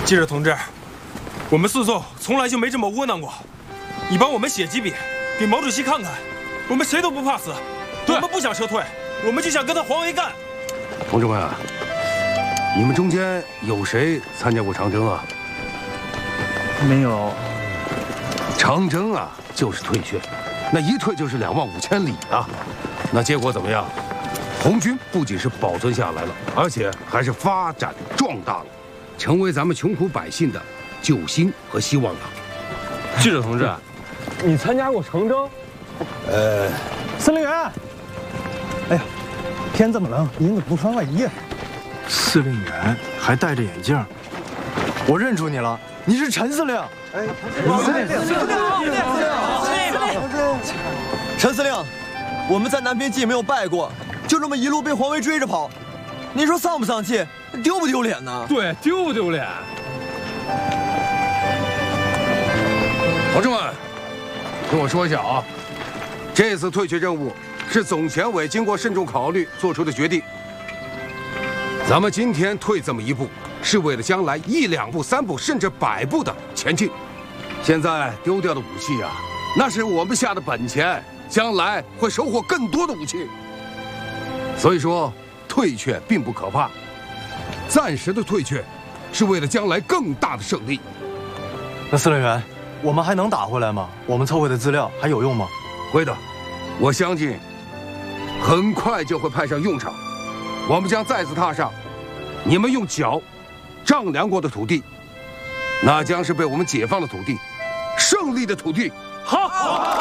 记者同志，我们四纵从来就没这么窝囊过。你帮我们写几笔，给毛主席看看，我们谁都不怕死。我们不想撤退，我们就想跟他黄维干。 同志们啊，你们中间有谁参加过长征啊？ 没有。 长征啊，就是退却，那一退就是25000里啊。那结果怎么样？红军不仅是保存下来了，而且还是发展壮大了，成为咱们穷苦百姓的救星和希望啊！ 记者同志，你参加过长征？ 司令员，哎呀，天这么冷，您怎么不穿外衣啊？司令员还戴着眼镜，我认出你了，你是陈司令。哎，司令， 陈司令，我们在南边既没有败过，就这么一路被黄维追着跑，你说丧不丧气，丢不丢脸呢？ 对，丢不丢脸？ 同志们，听我说一下啊，这次退却任务是总前委经过慎重考虑做出的决定。咱们今天退这么一步，是为了将来1、2步、3步，甚至100步的前进。现在丢掉的武器啊，那是我们下的本钱，将来会收获更多的武器。所以说，退却并不可怕，暂时的退却，是为了将来更大的胜利。 那司令员，我们还能打回来吗？我们凑回的资料还有用吗？ 会的，我相信很快就会派上用场。我们将再次踏上你们用脚丈量过的土地，那将是被我们解放的土地，胜利的土地。好。